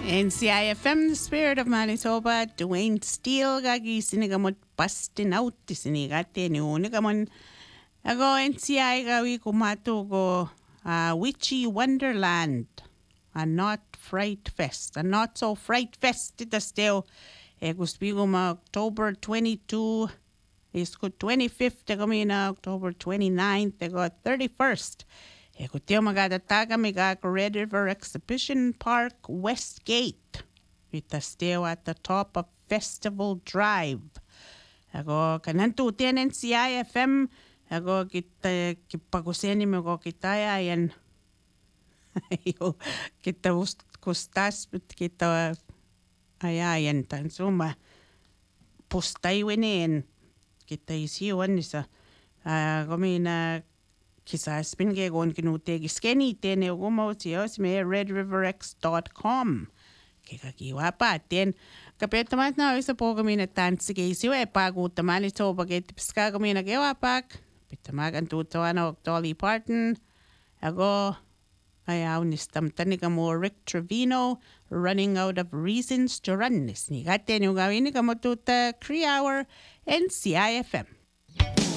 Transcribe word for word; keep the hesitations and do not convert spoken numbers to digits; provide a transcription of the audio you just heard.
N C I F M, the spirit of Manitoba, Dwayne Steele, gagi sinigamot busting out, sinigate ni unigamon. Ago N C I gawi kumato go uh, Witchy Wonderland, a not fright fest, a not so fright fest ita still. E guspigo ma October twenty-second, is ko twenty-fifth, ego mina October twenty-ninth, ego thirty-first. Eko magadataga miga Red River Exhibition Park, Westgate. Ita still at the top of Festival Drive. Ako kanantu tiyan N C I F M. Ako kita kipaguseni mo ko kita yan. Ayo kita kustas kita ayayan tan suma postay winin kita isiwan isa. Ah kami na Kisas pinge gon kinute giskeni tene umo tios me red river x dot com. Kika kiwa pa ten kapetamat na isa po kami na tansige isiwe pagu tamali to baget piska kami na gewa pak. Pitamagan tutuan og Dolly Parton. Ago ayaw nistam tanika mo Rick Trevino, Running Out of Reasons to Run. Nisnigate nyo gawin ni kamotuta Cree Hour N C I F M.